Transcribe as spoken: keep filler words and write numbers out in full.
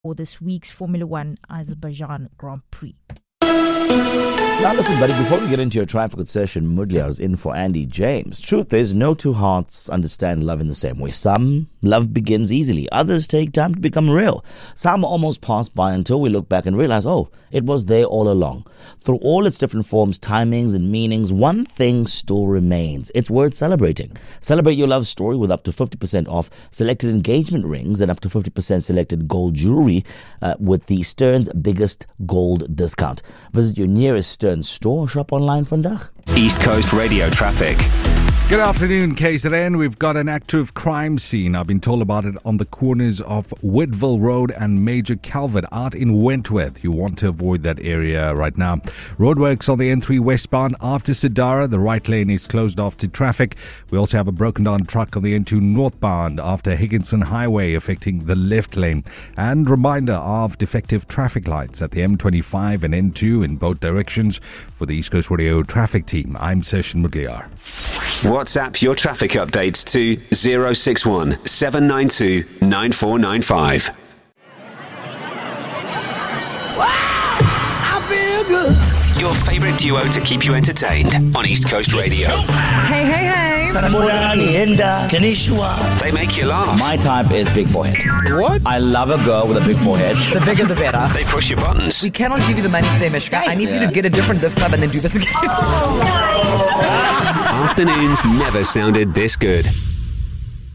for this week's Formula One Azerbaijan Grand Prix. Now listen, buddy, before we get into your traffic session, Mudliar's in for Andy James. Truth is, no two hearts understand love in the same way. Some, love begins easily. Others take time to become real. Some almost pass by until we look back and realize, oh, it was there all along. Through all its different forms, timings, and meanings, one thing still remains. It's worth celebrating. Celebrate your love story with up to fifty percent off selected engagement rings and up to fifty percent selected gold jewelry uh, with the Stern's biggest gold discount. Visit your nearest Stern store or shop online vandag. East Coast Radio Traffic. Good afternoon, K Z N. We've got an active crime scene. I've been told about it on the corners of Whitville Road and Major Calvert out in Wentworth. You want to avoid that area right now. Roadworks on the N three westbound after Sidara. The right lane is closed off to traffic. We also have a broken down truck on the N two northbound after Higginson Highway affecting the left lane. And reminder of defective traffic lights at the M twenty-five and N two in both directions. For the East Coast Radio traffic team, I'm Session Mudliar. WhatsApp your traffic updates to zero six one seven nine two nine four nine five. Wow, I feel good. Your favourite duo to keep you entertained on East Coast Radio. Hey, hey, hey. They make you laugh. My type is big forehead. What? I love a girl with a big forehead. The bigger the better. They push your buttons. We cannot give you the money today, Mishka. I need Yeah. you to get a different lift club and then do this again. Afternoons never sounded this good.